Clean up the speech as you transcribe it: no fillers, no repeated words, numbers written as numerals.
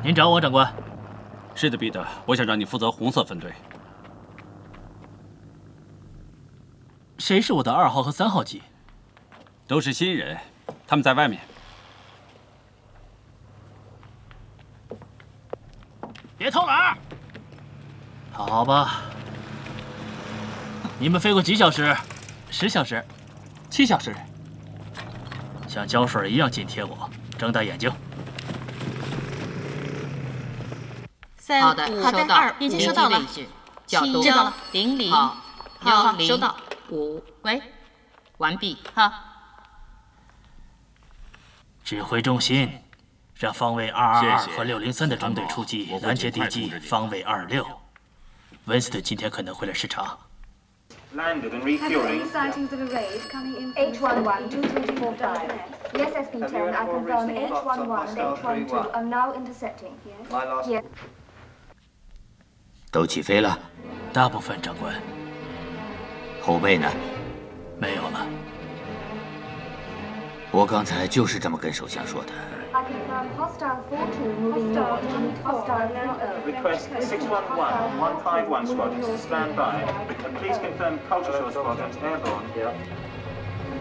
您找我，长官。 是的，彼得，我想让你负责红色分队。 谁是我的2号和3号机？ 都是新人，他们在外面。 别偷懒。好吧。你们飞过几小时？10小时 ？7小时。 像胶水一样紧贴我，睁大眼睛。 好的， 好的，2已经收到了。 7 知道了。 00 好， 10 收到。 5，喂，完毕。 好。 指挥中心，让方位222和603的中队出击，拦截敌机方位26。温斯顿今天可能会来视察。 Landed and refueling. Sightings of a raid coming in H11 23445. Yes, SP10, I confirm H11 and H12 are now intersecting. Yes. 都起飞了， 大部分，长官。 后备呢？ 没有了。 我刚才就是这么跟首相说的。 I confirm hostile 42 moving north to meet hostile 30. Request 611 151 squadrons to stand by. And please confirm culture show squadrons airborne.